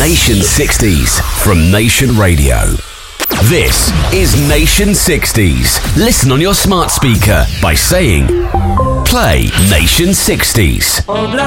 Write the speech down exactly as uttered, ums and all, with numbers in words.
Nation sixties from Nation Radio. This is Nation sixties. Listen on your smart speaker by saying, play Nation sixties. Obla